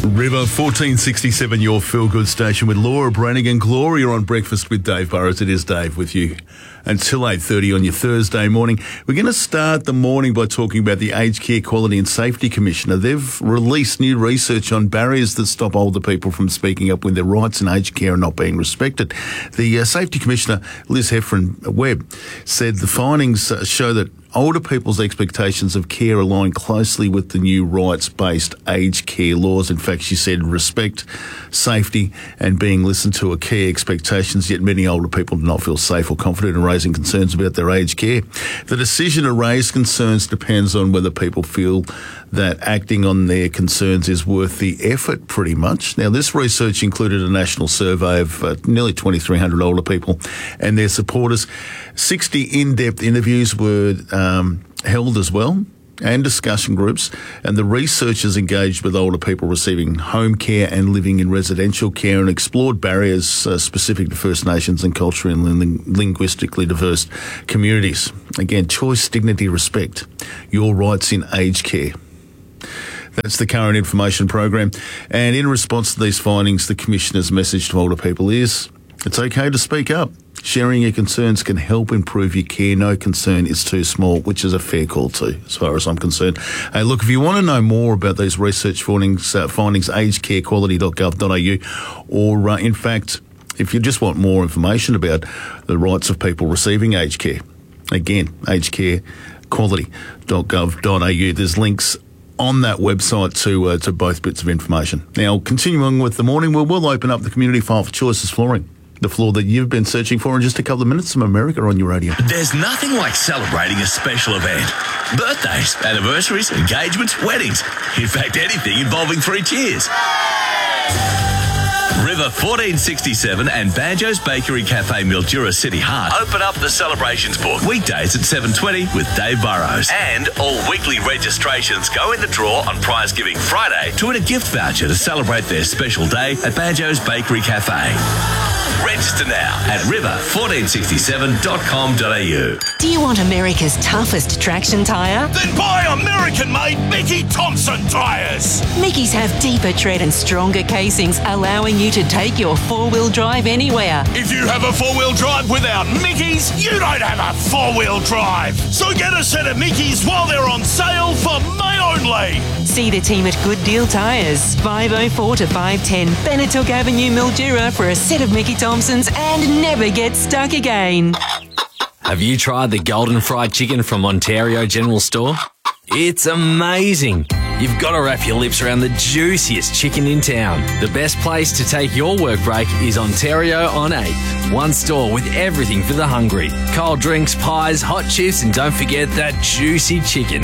River 1467, your feel-good station with Laura Brannigan. Gloria on Breakfast with Dave Burrows. It is Dave with you until 8:30 on your Thursday morning. We're going to start the morning by talking about the Aged Care Quality and Safety Commissioner. They've released new research on barriers that stop older people from speaking up when their rights in aged care are not being respected. The Safety Commissioner, Liz Heffron-Webb, said the findings show that older people's expectations of care align closely with the new rights-based aged care laws. In fact, she said respect, safety and being listened to are key expectations, yet many older people do not feel safe or confident in raising concerns about their aged care. The decision to raise concerns depends on whether people feel that acting on their concerns is worth the effort, pretty much. Now, this research included a national survey of nearly 2,300 older people and their supporters. 60 in-depth interviews were held as well, and discussion groups, and the researchers engaged with older people receiving home care and living in residential care and explored barriers specific to First Nations and culturally and linguistically diverse communities. Again, choice, dignity, respect, your rights in aged care. That's the current information program. And in response to these findings, the Commissioner's message to older people is, it's okay to speak up. Sharing your concerns can help improve your care. No concern is too small, which is a fair call too, as far as I'm concerned. Hey, look, if you want to know more about these research findings, agecarequality.gov.au, or in fact, if you just want more information about the rights of people receiving aged care, again, agecarequality.gov.au. There's links on that website to both bits of information. Now, continuing with the morning, we'll open up the community file for Choices Flooring, the floor that you've been searching for in just a couple of minutes from America on your radio. There's nothing like celebrating a special event. Birthdays, anniversaries, engagements, weddings. In fact, anything involving 3 cheers. River 1467 and Banjo's Bakery Cafe Mildura City Heart open up the celebrations book weekdays at 7:20 with Dave Burrows. And all weekly registrations go in the draw on Prize Giving Friday to win a gift voucher to celebrate their special day at Banjo's Bakery Cafe. Register now at river1467.com.au. Do you want America's toughest traction tyre? Then buy American-made Mickey Thompson tyres. Mickey's have deeper tread and stronger casings, allowing you to take your four-wheel drive anywhere. If you have a four-wheel drive without Mickey's, you don't have a four-wheel drive. So get a set of Mickey's while they're on sale for May only. See the team at Good Deal Tyres, 504 to 510 Benetook Avenue, Mildura, for a set of Mickey Thompsons and never get stuck again. Have you tried the Golden Fried Chicken from Ontario General Store? It's amazing. You've got to wrap your lips around the juiciest chicken in town. The best place to take your work break is Ontario on 8th. One store with everything for the hungry. Cold drinks, pies, hot chips, and don't forget that juicy chicken.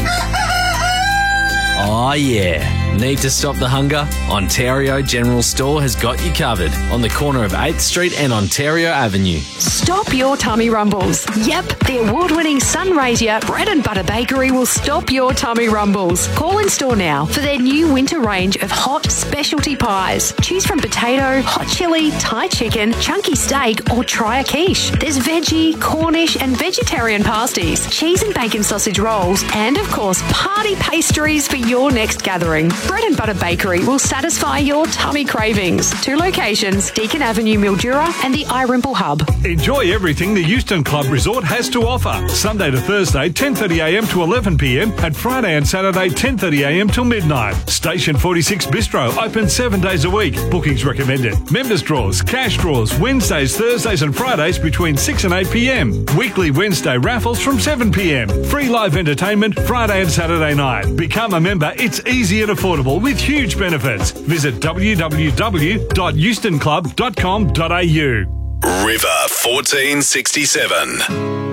Oh yeah. Need to stop the hunger? Ontario General Store has got you covered on the corner of 8th Street and Ontario Avenue. Stop your tummy rumbles. Yep, the award-winning Sunraysia Bread and Butter Bakery will stop your tummy rumbles. Call in store now for their new winter range of hot specialty pies. Choose from potato, hot chili, Thai chicken, chunky steak, or try a quiche. There's veggie, Cornish and vegetarian pasties, cheese and bacon sausage rolls, and of course party pastries for your next gathering. Bread and Butter Bakery will satisfy your tummy cravings. 2 locations, Deakin Avenue, Mildura, and the Irimple Hub. Enjoy everything the Euston Club Resort has to offer. Sunday to Thursday, 10:30am to 11pm, and Friday and Saturday, 10:30am till midnight. Station 46 Bistro, open 7 days a week. Bookings recommended. Members draws, cash draws, Wednesdays, Thursdays and Fridays between 6 and 8pm. Weekly Wednesday raffles from 7pm. Free live entertainment Friday and Saturday night. Become a member. It's easy and affordable with huge benefits. Visit www.eustonclub.com.au. River 1467.